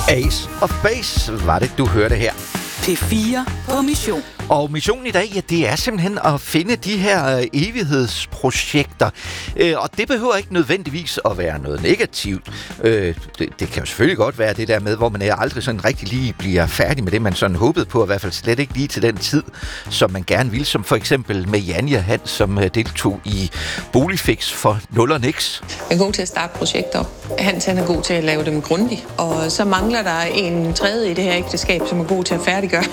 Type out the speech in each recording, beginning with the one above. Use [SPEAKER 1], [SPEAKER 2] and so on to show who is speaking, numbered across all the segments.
[SPEAKER 1] Ace of Base var det, du hørte her.
[SPEAKER 2] P4 på mission.
[SPEAKER 1] Og missionen i dag, ja, det er simpelthen at finde de her evighedsprojekter. Og det behøver ikke nødvendigvis at være noget negativt. Det kan jo selvfølgelig godt være det der med, hvor man aldrig sådan rigtig lige bliver færdig med det, man sådan håbede på, i hvert fald slet ikke lige til den tid, som man gerne ville, som for eksempel med Janja Hans, som deltog i Boligfix for 0 og niks.
[SPEAKER 3] Jeg er god til at starte projekter. Hans han er god til at lave dem grundigt. Og så mangler der en tredje i det her ægteskab, som er god til at færdiggøre.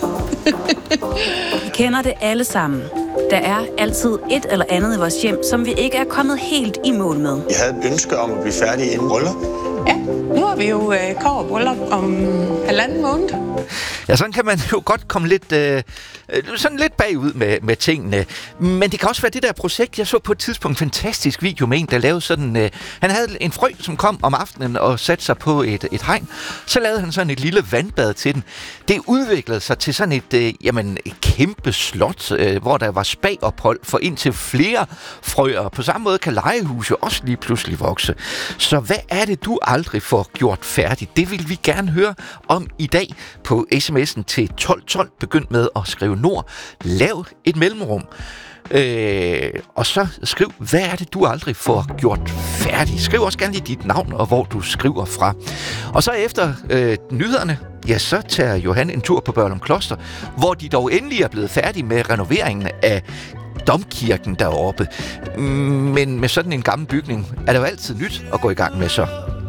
[SPEAKER 2] Vi kender det alle sammen. Der er altid et eller andet i vores hjem, som vi ikke er kommet helt i mål med.
[SPEAKER 4] Jeg havde et ønske om at blive færdig inden bryllup.
[SPEAKER 3] Ja, nu har vi jo kobberbryllup om 1,5 måned.
[SPEAKER 1] Ja, sådan kan man jo godt komme lidt, sådan lidt bagud med tingene. Men det kan også være det der projekt, jeg så på et tidspunkt en fantastisk video med en, der lavede sådan... han havde en frø, som kom om aftenen og satte sig på et hegn. Så lavede han sådan et lille vandbad til den. Det udviklede sig til sådan et kæmpe slot, hvor der var spagophold for indtil flere frøer. På samme måde kan legehuse også lige pludselig vokse. Så hvad er det, du aldrig får gjort færdigt? Det vil vi gerne høre om i dag på sms'en til 1212. Begynd med at skrive Nord. Lav et mellemrum. Og så skriv, hvad er det, du aldrig får gjort færdigt? Skriv også gerne lige dit navn og hvor du skriver fra. Og så efter nyhederne, ja, så tager Johan en tur på Børglum Kloster, hvor de dog endelig er blevet færdige med renoveringen af domkirken deroppe. Men med sådan en gammel bygning er det jo altid nyt at gå i gang med så.